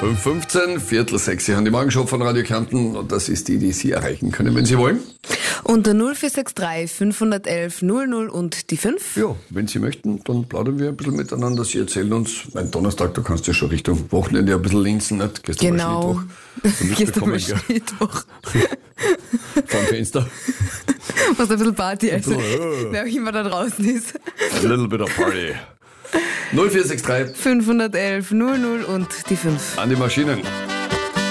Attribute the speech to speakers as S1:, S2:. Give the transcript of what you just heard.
S1: 5:15, Viertel 6. Sie haben die Morgenshow von Radio Kärnten und das ist die Sie erreichen können, wenn Sie wollen.
S2: Unter 0463 511 00 und die 5.
S1: Ja, wenn Sie möchten, dann plaudern wir ein bisschen miteinander. Sie erzählen uns, mein Donnerstag, da kannst du ja schon Richtung Wochenende ein bisschen linsen, nicht? Gestern
S2: Genau.
S1: war Mittwoch.
S2: Gestern war Mittwoch.
S1: Vom Fenster.
S2: Was ein bisschen Party, also,
S1: bisschen,
S2: wer auch immer da draußen ist.
S1: A little bit of party. 0463
S2: 511 00 und die 5.
S1: an die Maschinen.